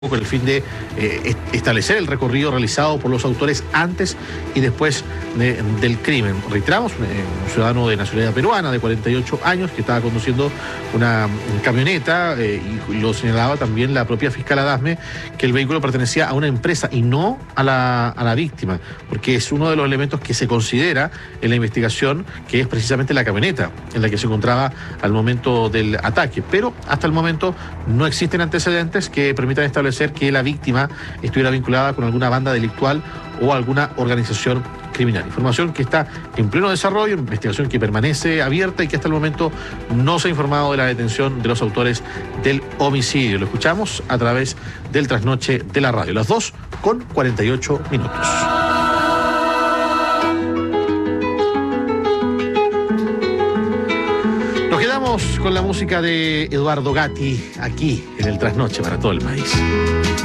con el fin de establecer el recorrido realizado por los autores antes y después del crimen. Reiteramos, un ciudadano de nacionalidad peruana de 48 años que estaba conduciendo una camioneta y lo señalaba también la propia fiscal Adasme, que el vehículo pertenecía a una empresa y no a la víctima, porque es uno de los elementos que se considera en la investigación, que es precisamente la camioneta en la que se encontraba al momento del ataque. Pero hasta el momento no existen antecedentes que permitan establecer que la víctima estuviera vinculada con alguna banda delictual o alguna organización criminal. Información que está en pleno desarrollo, investigación que permanece abierta y que hasta el momento no se ha informado de la detención de los autores del homicidio. Lo escuchamos a través del trasnoche de la radio. Las 2:48. Nos quedamos con la música de Eduardo Gatti aquí en el trasnoche para todo el país.